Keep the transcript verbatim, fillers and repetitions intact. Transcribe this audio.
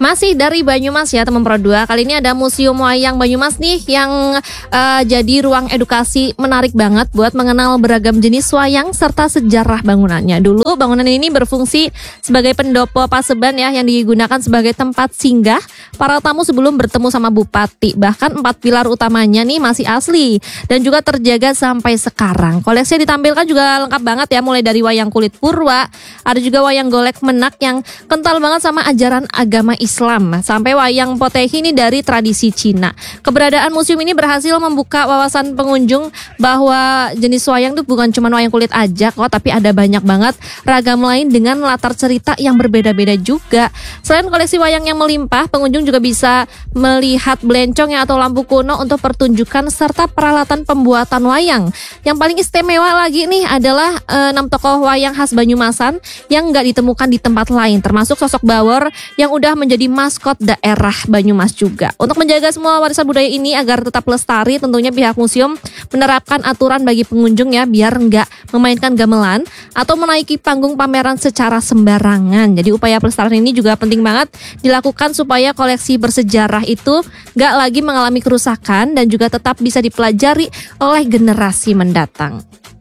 Masih dari Banyumas ya teman Pro dua. Kali ini ada Museum Wayang Banyumas nih yang uh, jadi ruang edukasi menarik banget buat mengenal beragam jenis wayang serta sejarah bangunannya. Dulu bangunan ini berfungsi sebagai pendopo paseban ya, yang digunakan sebagai tempat singgah para tamu sebelum bertemu sama bupati. Bahkan empat pilar utamanya nih masih asli dan juga terjaga sampai sekarang. Koleksi ditampilkan juga lengkap banget ya, mulai dari wayang kulit purwa, ada juga wayang golek menak yang kental banget sama ajaran agama Islam, sampai wayang potehi ini dari tradisi Cina. Keberadaan museum ini berhasil membuka wawasan pengunjung bahwa jenis wayang itu bukan cuma wayang kulit aja kok, tapi ada banyak banget ragam lain dengan latar cerita yang berbeda-beda juga. Selain koleksi wayang yang melimpah, pengunjung juga bisa melihat belencong ya atau lampu kuno untuk pertunjukan serta peralatan pembuatan wayang. Yang paling istimewa lagi nih adalah enam tokoh wayang khas Banyumasan yang nggak ditemukan di tempat lain, termasuk sosok Bawor yang udah menjadi jadi maskot daerah Banyumas juga. Untuk menjaga semua warisan budaya ini agar tetap lestari, tentunya pihak museum menerapkan aturan bagi pengunjung ya, biar nggak memainkan gamelan atau menaiki panggung pameran secara sembarangan. Jadi upaya pelestarian ini juga penting banget dilakukan supaya koleksi bersejarah itu nggak lagi mengalami kerusakan dan juga tetap bisa dipelajari oleh generasi mendatang.